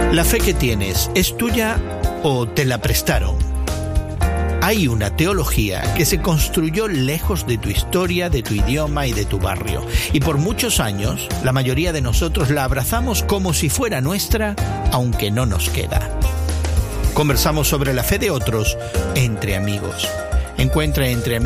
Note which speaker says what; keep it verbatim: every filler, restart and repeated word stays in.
Speaker 1: ¿La fe que tienes es tuya o te la prestaron? Hay una teología que se construyó lejos de tu historia, de tu idioma y de tu barrio. Y por muchos años, la mayoría de nosotros la abrazamos como si fuera nuestra, aunque no nos queda. Conversamos sobre la fe de otros entre amigos. Encuentra Entre Amigos